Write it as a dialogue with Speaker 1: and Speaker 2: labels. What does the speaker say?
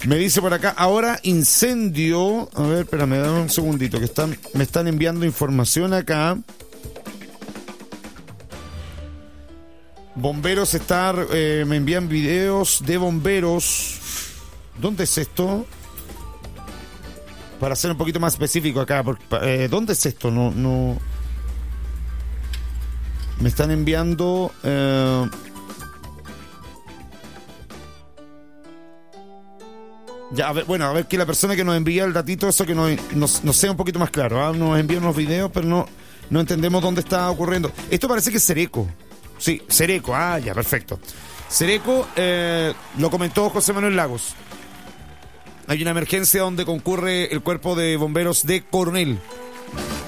Speaker 1: Me dice por acá, ahora incendio. A ver, espérame, dame un segundito, que me están enviando información acá. Bomberos me envían videos de bomberos. ¿Dónde es esto? Para ser un poquito más específico acá, ¿dónde es esto? No. Me están enviando. Ya, a ver que la persona que nos envía el datito, eso que nos sea un poquito más claro, ¿ah? Nos envía unos videos, pero no entendemos dónde está ocurriendo. Esto parece que es Sereco. Sí, Sereco, ya, perfecto. Sereco, lo comentó José Manuel Lagos. Hay una emergencia donde concurre el cuerpo de bomberos de Coronel.